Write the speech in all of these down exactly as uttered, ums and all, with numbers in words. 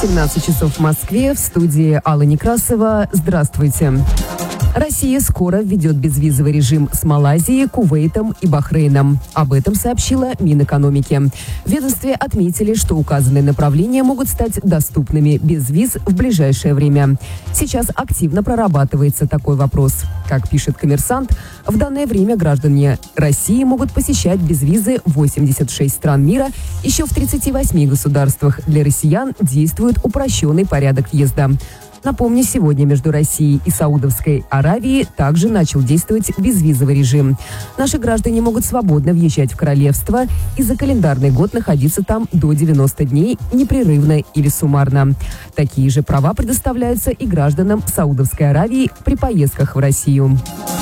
семнадцать часов в Москве, в студии Алла Некрасова. Здравствуйте. Россия скоро введет безвизовый режим с Малайзией, Кувейтом и Бахрейном. Об этом сообщила Минэкономики. В ведомстве отметили, что указанные направления могут стать доступными без виз в ближайшее время. Сейчас активно прорабатывается такой вопрос. Как пишет «Коммерсант», в данное время граждане России могут посещать без визы восемьдесят шесть стран мира. Еще в тридцати восьми государствах для россиян действует упрощенный порядок въезда. Напомню, сегодня между Россией и Саудовской Аравией также начал действовать безвизовый режим. Наши граждане могут свободно въезжать в королевство и за календарный год находиться там до девяноста дней непрерывно или суммарно. Такие же права предоставляются и гражданам Саудовской Аравии при поездках в Россию.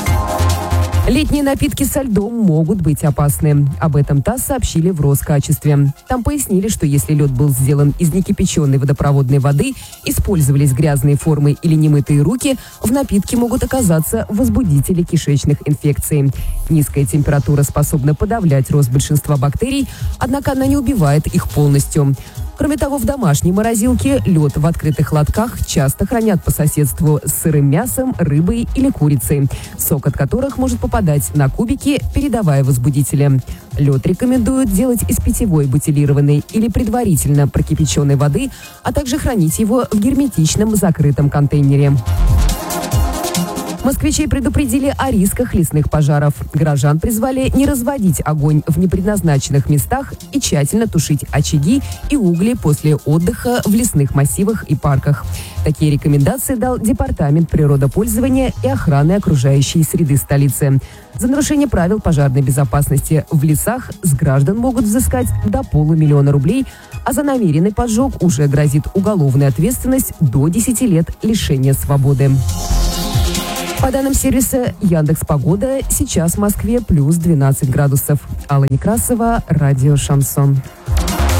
Летние напитки со льдом могут быть опасны. Об этом ТАСС сообщили в Роскачестве. Там пояснили, что если лед был сделан из некипяченой водопроводной воды, использовались грязные формы или немытые руки, в напитке могут оказаться возбудители кишечных инфекций. Низкая температура способна подавлять рост большинства бактерий, однако она не убивает их полностью. Кроме того, в домашней морозилке лед в открытых лотках часто хранят по соседству с сырым мясом, рыбой или курицей, сок от которых может попадать на кубики, передавая возбудители. Лед рекомендуют делать из питьевой бутилированной или предварительно прокипяченной воды, а также хранить его в герметичном закрытом контейнере. Москвичей предупредили о рисках лесных пожаров. Горожан призвали не разводить огонь в непредназначенных местах и тщательно тушить очаги и угли после отдыха в лесных массивах и парках. Такие рекомендации дал Департамент природопользования и охраны окружающей среды столицы. За нарушение правил пожарной безопасности в лесах с граждан могут взыскать до полумиллиона рублей, а за намеренный поджог уже грозит уголовная ответственность до десяти лет лишения свободы. По данным сервиса Яндекс.Погода, сейчас в Москве плюс двенадцать градусов. Алла Некрасова, радио «Шансон».